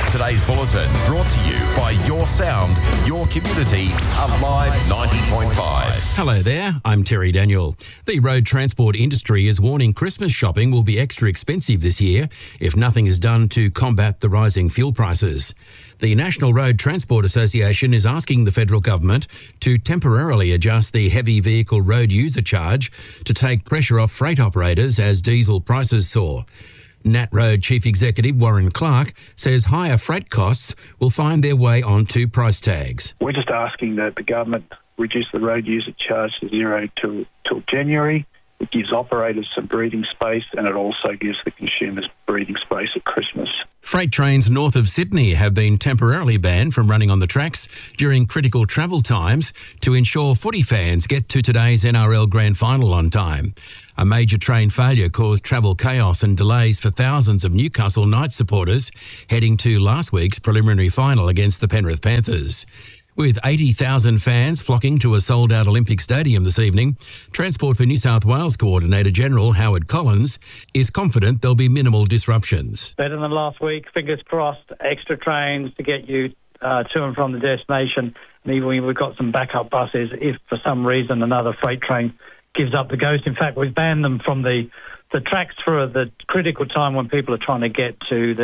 Today's bulletin brought to you by Your Sound, Your Community, Alive 90.5. Hello there, I'm Terry Daniel. The road transport industry is warning Christmas shopping will be extra expensive this year if nothing is done to combat the rising fuel prices. The National Road Transport Association is asking the federal government to temporarily adjust the heavy vehicle road user charge to take pressure off freight operators as diesel prices soar. Nat Road Chief Executive Warren Clark says higher freight costs will find their way onto price tags. We're just asking that the government reduce the road user charge to zero till January. It gives operators some breathing space, and it also gives the consumers breathing space at Christmas. Freight trains north of Sydney have been temporarily banned from running on the tracks during critical travel times to ensure footy fans get to today's NRL Grand Final on time. A major train failure caused travel chaos and delays for thousands of Newcastle Knights supporters heading to last week's preliminary final against the Penrith Panthers. With 80,000 fans flocking to a sold-out Olympic Stadium this evening, Transport for New South Wales Coordinator-General Howard Collins is confident there'll be minimal disruptions. Better than last week, fingers crossed, extra trains to get you to and from the destination. And even we've got some backup buses if for some reason another freight train gives up the ghost. In fact, we've banned them from the tracks for the critical time when people are trying to get to the